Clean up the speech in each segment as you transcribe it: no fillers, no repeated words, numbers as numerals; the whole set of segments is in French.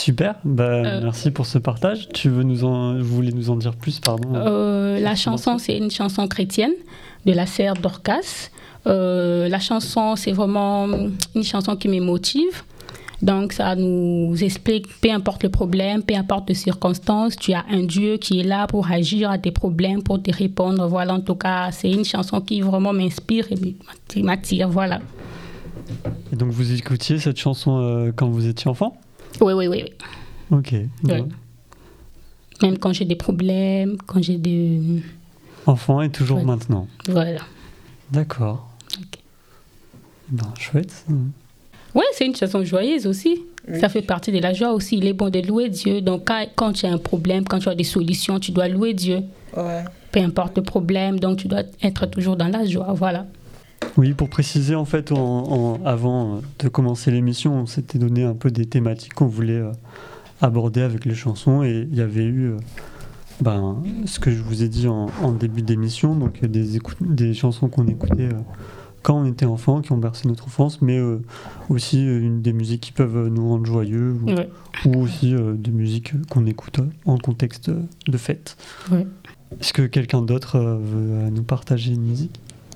Super, merci pour ce partage. Vous voulez nous en dire plus, pardon? La chanson, c'est une chanson chrétienne de la sœur Dorcas. La chanson, c'est vraiment une chanson qui me motive. Donc, ça nous explique, peu importe le problème, peu importe les circonstances, tu as un Dieu qui est là pour agir à tes problèmes, pour te répondre. Voilà, en tout cas, c'est une chanson qui vraiment m'inspire et m'attire, voilà. Et donc, vous écoutiez cette chanson quand vous étiez enfant? Oui. Ok. Oui. Même quand j'ai des problèmes, quand j'ai des... Enfant et toujours maintenant. Voilà. D'accord. Okay. Chouette. Oui, c'est une chanson joyeuse aussi. Oui. Ça fait partie de la joie aussi. Il est bon de louer Dieu. Donc, quand tu as un problème, quand tu as des solutions, tu dois louer Dieu. Ouais. Peu importe le problème, donc tu dois être toujours dans la joie. Voilà. Oui, pour préciser, en fait, avant de commencer l'émission, on s'était donné un peu des thématiques qu'on voulait aborder avec les chansons. Et il y avait eu ce que je vous ai dit en début d'émission, donc des chansons qu'on écoutait quand on était enfant, qui ont bercé notre enfance, mais aussi des musiques qui peuvent nous rendre joyeux, ou aussi des musiques qu'on écoute en contexte de fête. Ouais. Est-ce que quelqu'un d'autre veut nous partager une musique?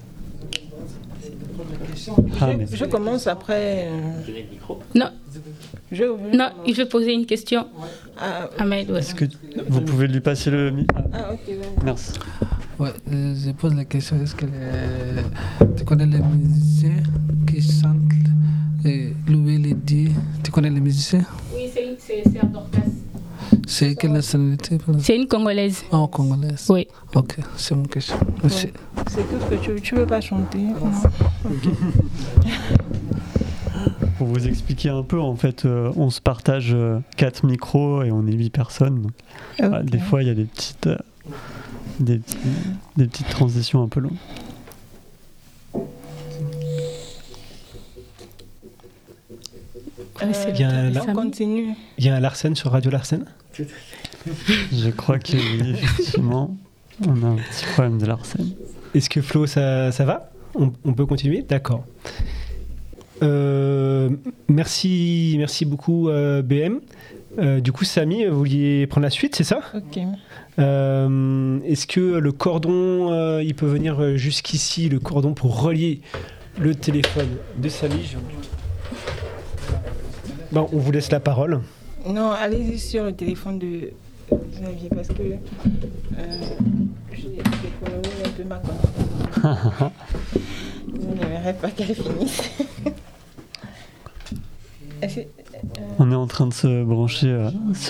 Je commence après. Non, il veut poser une question. Ahmed, Est-ce que vous pouvez lui passer le micro? Ok. Merci. Ouais, je pose la question, est-ce que tu connais les musiciens qui chantent louer les dieux? Tu connais les musiciens? Oui, c'est Sœur Dorcas. C'est quelle nationalité? C'est une Congolaise. Ah, congolaise. Oui. Ok, c'est mon question. Merci. Ouais. C'est tout ce que tu veux pas chanter? Okay. Pour vous expliquer un peu, en fait, on se partage 4 micros et on est 8 personnes. Donc, Okay. Des fois, il y a des petites transitions un peu longues. On continue. Il y a un Larsen sur Radio Larsen? Je crois que oui, effectivement, on a un petit problème de Larsen. Est-ce que Flo, ça va? On peut continuer? D'accord. Merci beaucoup BM. Du coup, Samy, vous vouliez prendre la suite, c'est ça? Ok. Est-ce que le cordon, il peut venir jusqu'ici, le cordon pour relier le téléphone de Samy? Bon, on vous laisse la parole. Non, allez-y sur le téléphone de Xavier parce que j'ai découvert un peu ma connexion. Je n'aimerais pas qu'elle finisse. On est en train de se brancher